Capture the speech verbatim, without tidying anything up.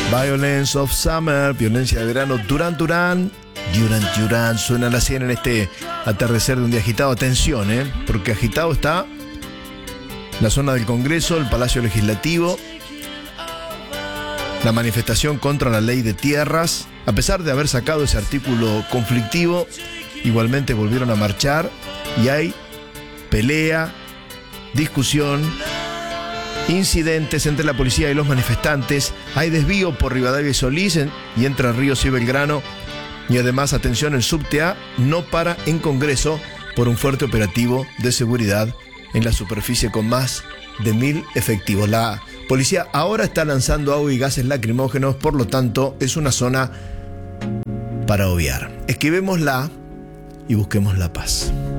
Violence of Summer, violencia de verano, Duran Duran, Duran Duran, suenan así en este atardecer de un día agitado. Atención, ¿eh? Porque agitado está la zona del Congreso, el Palacio Legislativo, la manifestación contra la ley de tierras. A pesar de haber sacado ese artículo conflictivo, igualmente volvieron a marchar y hay pelea, discusión, incidentes entre la policía y los manifestantes. Hay desvío por Rivadavia y Solís en, y Entre Ríos y Belgrano. Y además, atención, el subte A no para en Congreso por un fuerte operativo de seguridad en la superficie con más de mil efectivos. La policía ahora está lanzando agua y gases lacrimógenos, por lo tanto es una zona para obviar. Esquivémosla y busquemos la paz.